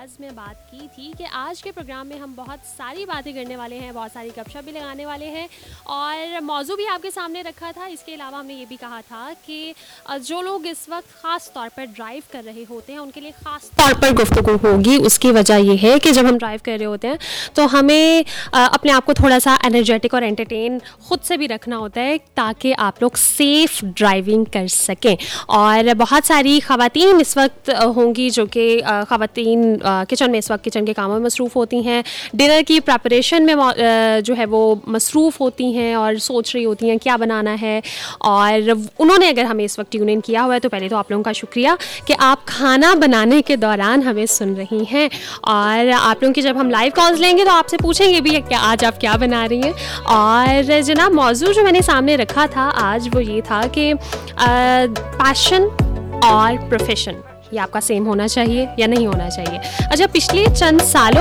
आगाज़ में बात की थी कि आज के प्रोग्राम में हम बहुत सारी बातें करने वाले हैं, बहुत सारी गपशप भी लगाने वाले हैं और मौजू भी आपके सामने रखा था। इसके अलावा हमने ये भी कहा था कि जो लोग इस वक्त ख़ास तौर पर ड्राइव कर रहे होते हैं उनके लिए ख़ास तौर पर गुफ्तगू होगी। उसकी वजह ये है कि जब हम ड्राइव कर रहे होते हैं तो हमें अपने आप को थोड़ा सा एनर्जेटिक और एंटरटेन ख़ुद से भी रखना होता है ताकि आप लोग सेफ़ ड्राइविंग कर सकें। और बहुत सारी ख़वातीन इस वक्त होंगी जो कि ख़वातीन किचन में इस वक्त किचन के कामों में मसरूफ़ होती हैं, डिनर की प्रिपरेशन में जो है वो मसरूफ़ होती हैं और सोच रही होती हैं क्या बनाना है। और उन्होंने अगर हमें इस वक्त ट्यून इन किया हुआ है तो पहले तो आप लोगों का शुक्रिया कि आप खाना बनाने के दौरान हमें सुन रही हैं। और आप लोगों की जब हम लाइव कॉल्स लेंगे तो आपसे पूछेंगे भी क्या आज आप क्या बना रही हैं। और जनाब मौजू जो मैंने सामने रखा था आज वो ये था कि पैशन और प्रोफेशन ये आपका सेम होना चाहिए या नहीं होना चाहिए। अच्छा, पिछले चंद सालों